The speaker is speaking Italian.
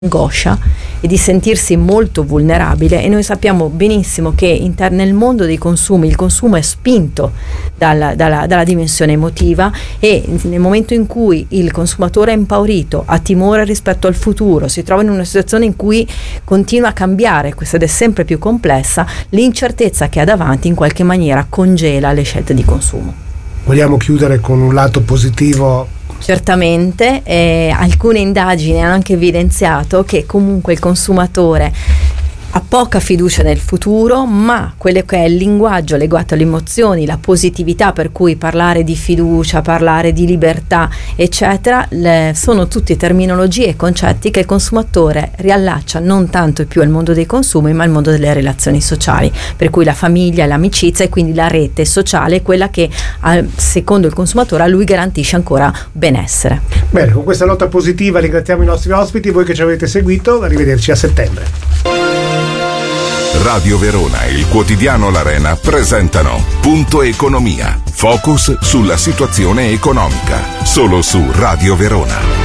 angoscia e di sentirsi molto vulnerabile, e noi sappiamo benissimo che nel mondo dei consumi il consumo è spinto dalla dimensione emotiva, e nel momento in cui il consumatore è impaurito, ha timore rispetto al futuro, si trova in una situazione in cui continua a cambiare, questa ed è sempre più complessa, l'incertezza che ha davanti in qualche maniera congela le scelte di consumo. Vogliamo chiudere con un lato positivo? Certamente, alcune indagini hanno anche evidenziato che comunque il consumatore ha poca fiducia nel futuro, ma quello che è il linguaggio legato alle emozioni, la positività, per cui parlare di fiducia, parlare di libertà, eccetera, sono tutte terminologie e concetti che il consumatore riallaccia non tanto più al mondo dei consumi, ma al mondo delle relazioni sociali, per cui la famiglia, l'amicizia e quindi la rete sociale è quella che, secondo il consumatore, a lui garantisce ancora benessere. Bene, con questa nota positiva ringraziamo i nostri ospiti, voi che ci avete seguito, arrivederci a settembre. Radio Verona e il quotidiano L'Arena presentano Punto Economia. Focus sulla situazione economica. Solo su Radio Verona.